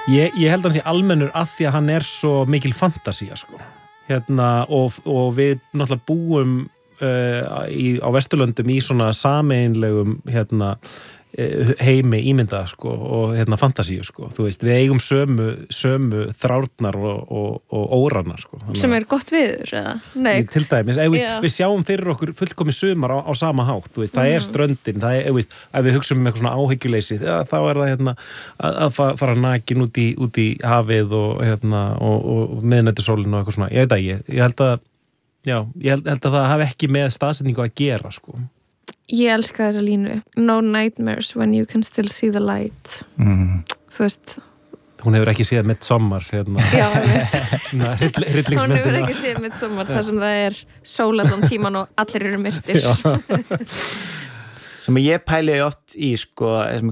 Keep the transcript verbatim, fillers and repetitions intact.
ég, ég held að hann sé almennur af því að hann er svo mikil fantasía sko. Hérna, og, og við náttúrulega búum uh, í, á Vesturlöndum í svona sameinlegum hérna heimi ímynda sko og hérna fantasíu sko, þú veist, við eigum sömu sömu þrárnar og, og, og óranna sko. Þannig, sem er gott viður, eða? Nei. Til dæmis, eða, yeah. við sjáum fyrir okkur fullkomi sumar á, á sama hátt, þú veist, það mm. er ströndin, það er, veist, ef við hugsum um eitthvað svona áhyggjuleysi, ja, þá er það hérna að, að fara nakin út í, út í hafið og hérna og, og miðnættisólinu og eitthvað svona, ég veit að ég, ég held að já, ég held, held að það hafi ekki með staðsetningu að gera sko. Ég elska þessa línu. No nightmares when you can still see the light. Mm. Þú veist. Hún hefur ekki séð Midsommar hérna. Já, ég veit. Hryllingsmyndina. Hún hefur ekki séð Midsommar þar sem það er sól allan tíman og allir eru myrtir. Sem ég pæli oft í sko, sem